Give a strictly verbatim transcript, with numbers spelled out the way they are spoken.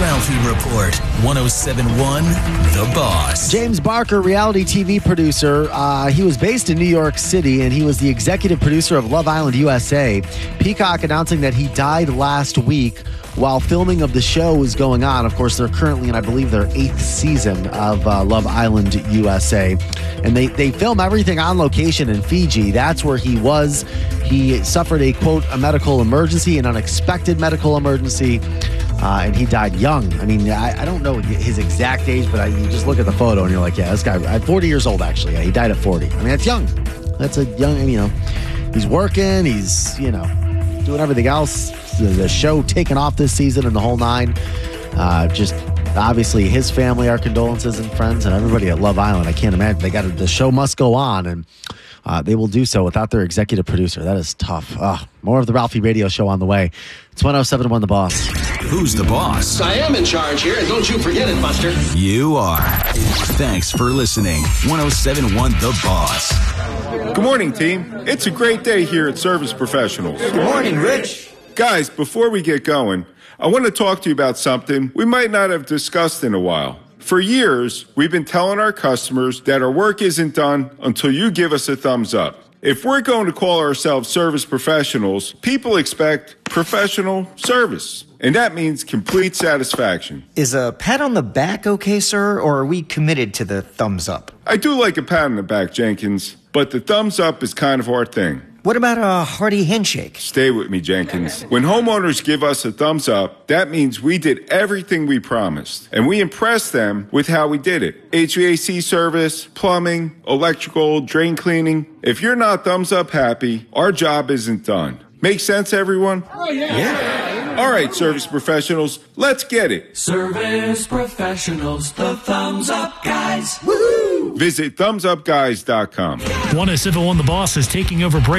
Ralphie Report, one oh seven point one The Boss. James Barker, reality T V producer. Uh, he was based in New York City, and he was the executive producer of Love Island U S A. Peacock announcing that he died last week while filming of the show was going on. Of course, they're currently in, I believe, their eighth season of uh, Love Island U S A. And they, they film everything on location in Fiji. That's where he was. He suffered a, quote, a medical emergency, an unexpected medical emergency. Uh, and he died young. I mean, I, I don't know his exact age, but I, you just look at the photo and you're like, yeah, this guy, at forty years old, actually. Yeah, he died at forty. I mean, that's young. That's a young, you know, he's working. He's, you know, doing everything else. The, the show taking off this season and the whole nine. Uh, just obviously his family, our condolences and friends and everybody at Love Island. I can't imagine. They got to, the show must go on, and uh, they will do so without their executive producer. That is tough. Uh, more of the Ralphie Radio Show on the way. It's one oh seven point one The Boss. Who's the boss? I am in charge here, and don't you forget it, Buster. You are. Thanks for listening. one oh seven point one The Boss. Good morning, team. It's a great day here at Service Professionals. Good morning, Rich. Guys, before we get going, I want to talk to you about something we might not have discussed in a while. For years, we've been telling our customers that our work isn't done until you give us a thumbs up. If we're going to call ourselves service professionals, people expect professional service, and that means complete satisfaction. Is a pat on the back okay, sir, or are we committed to the thumbs up? I do like a pat on the back, Jenkins, but the thumbs up is kind of our thing. What about a hearty handshake? Stay with me, Jenkins. When homeowners give us a thumbs up, that means we did everything we promised. And we impressed them with how we did it. H V A C service, plumbing, electrical, drain cleaning. If you're not thumbs up happy, our job isn't done. Make sense, everyone? Oh, yeah. Yeah. All right, service professionals, let's get it. Service professionals, the thumbs up guys. Visit thumbs up guys dot com. one oh seven point one The Boss is taking over break.